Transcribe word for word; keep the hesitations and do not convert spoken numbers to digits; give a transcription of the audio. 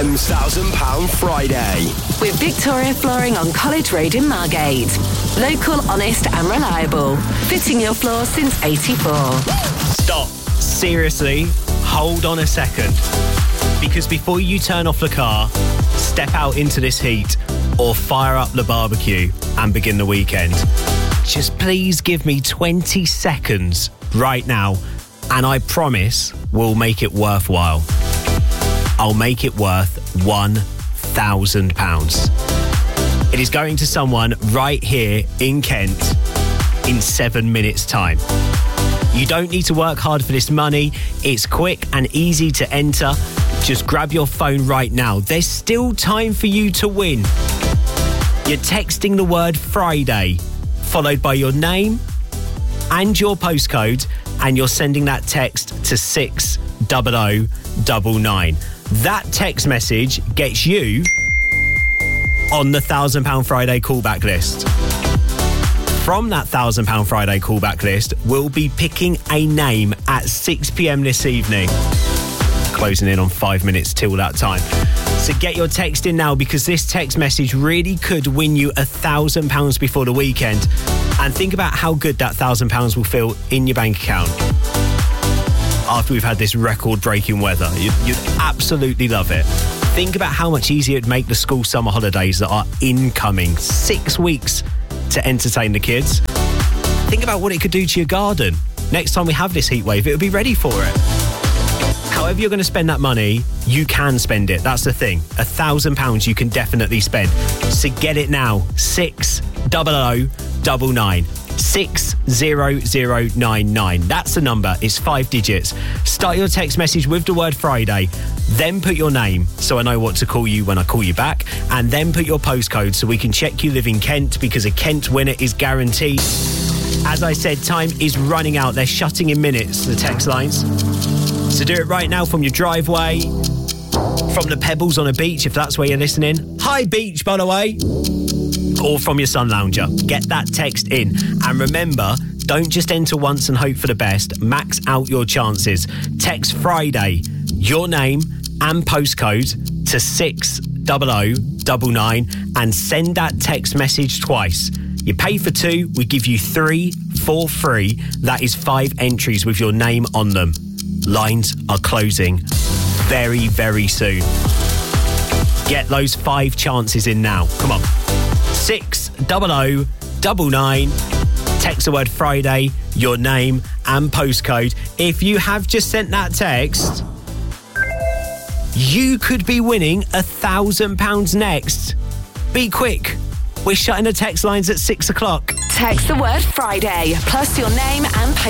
one thousand pounds Friday. With Victoria Flooring on College Road in Margate. Local, honest and reliable. Fitting your floor since eighty-four. Stop. Seriously, hold on a second. Because before you turn off the car, step out into this heat or fire up the barbecue and begin the weekend, just please give me twenty seconds right now and I promise we'll make it worthwhile. I'll make it worth one thousand pounds. It is going to someone right here in Kent in seven minutes' time. You don't need to work hard for this money. It's quick and easy to enter. Just grab your phone right now. There's still time for you to win. You're texting the word Friday, followed by your name and your postcode, and you're sending that text to six double oh nine nine. That text message gets you on the one thousand pounds Friday callback list. From that one thousand pounds Friday callback list, we'll be picking a name at six p.m. this evening. Closing in on five minutes till that time. So get your text in now, because this text message really could win you one thousand pounds before the weekend. And think about how good that one thousand pounds will feel in your bank account after we've had this record-breaking weather. You'd, you'd absolutely love it. Think about how much easier it'd make the school summer holidays that are incoming. Six weeks to entertain the kids. Think about what it could do to your garden. Next time we have this heat wave, it'll be ready for it. However you're going to spend that money, you can spend it. That's the thing. A thousand pounds you can definitely spend. So get it now. Six double oh nine nine. Six zero zero nine nine. That's the number. It's five digits. Start your text message with the word Friday. Then put your name so I know what to call you when I call you back. And then put your postcode so we can check you live in Kent, because a Kent winner is guaranteed. As I said, time is running out. They're shutting in minutes, the text lines. So do it right now from your driveway, from the pebbles on a beach, if that's where you're listening. Hi, beach, by the way. Or from your sun lounger. Get that text in. And remember, don't just enter once and hope for the best. Max out your chances. Text Friday, your name and postcode to six double oh nine nine and send that text message twice. You pay for two, we give you three for free. That is five entries with your name on them. Lines are closing very, very soon. Get those five chances in now. Come on. six double oh nine nine. Text the word Friday, your name and postcode. If you have just sent that text, you could be winning a thousand pounds next. Be quick. We're shutting the text lines at six o'clock. Text the word Friday plus your name and postcode